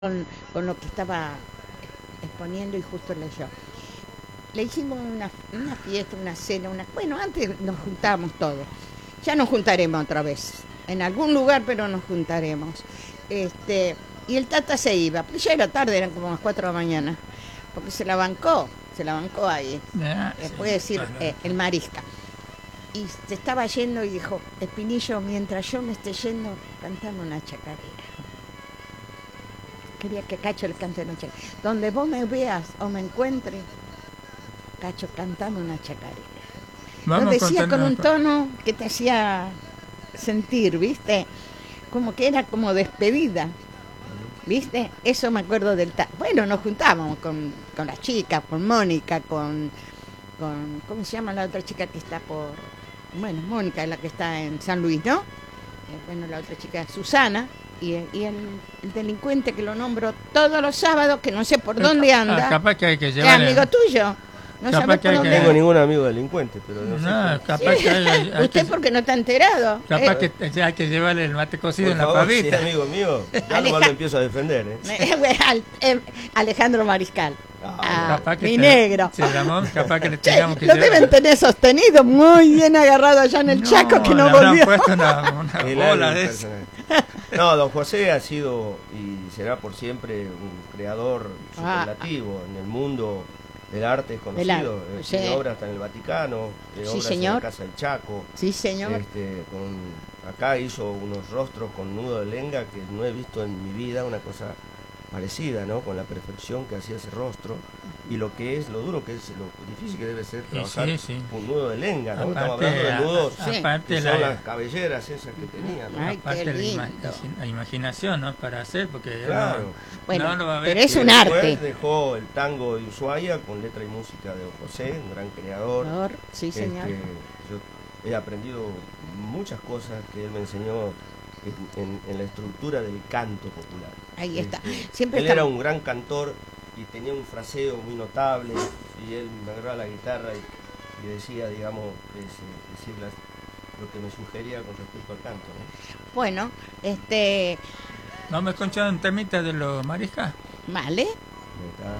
con lo que estaba exponiendo y justo leyó. Le hicimos una fiesta, una cena, bueno, antes nos juntábamos todos. Ya nos juntaremos otra vez, en algún lugar, pero nos juntaremos. Y el Tata se iba, pero ya era tarde, eran como las 4 de la mañana, porque se la bancó ahí. Puede decir el Marisca. Y se estaba yendo y dijo, Espinillo, mientras yo me esté yendo, cantame una chacarera. Quería que Cacho le cante una chacarera. Donde vos me veas o me encuentres, Cacho, cantame una chacarera. Lo decía con un tono que te hacía sentir, ¿viste? Como que era como despedida, ¿viste? Eso me acuerdo del... Bueno, nos juntábamos con las chicas, con Mónica, con... ¿Cómo se llama la otra chica que está por...? Bueno, Mónica es la que está en San Luis, ¿no? Bueno, la otra chica, Susana, y el delincuente que lo nombro todos los sábados, que no sé por dónde anda. Capaz que hay que llevar... ¿Es amigo tuyo? No sabés por dónde. No tengo ningún amigo delincuente, pero no sé. Capaz sí. Que ¿Usted porque no está enterado? Capaz que hay que llevarle el mate cocido por en la favor, pavita. Si es amigo mío, ya nomás lo empiezo a defender, Alejandro Mariscal. Capaz que mi negro. Sí, Ramón, capaz que le tengamos que lo deben tener sostenido muy bien agarrado allá en el Chaco, que no volvió. Puesto una bola de eso. No, don José ha sido y será por siempre un creador superlativo en el mundo del arte, es conocido. Tiene obras hasta en el Vaticano, obras en la Casa del Chaco. Sí, señor. Acá hizo unos rostros con nudo de lenga que no he visto en mi vida, una cosa parecida, ¿no? Con la perfección que hacía ese rostro y lo duro que es, lo difícil que debe ser trabajar un nudo de lenga, ¿no? Estamos hablando de nudos que son las cabelleras esas que tenía, ¿no? Ay, aparte la imaginación, ¿no? Para hacer, porque claro. Bueno, no va a ver. Pero es un arte. Después dejó el tango de Ushuaia con letra y música de don José, un gran creador. Sí, señor. Yo he aprendido muchas cosas que él me enseñó en la estructura del canto popular. Ahí está. Él era un gran cantor y tenía un fraseo muy notable y él me agarraba la guitarra y decía, digamos, decir lo que me sugería con respecto al canto, ¿no? Bueno, ¿No me escucharon un temita de los Mariscas? Vale.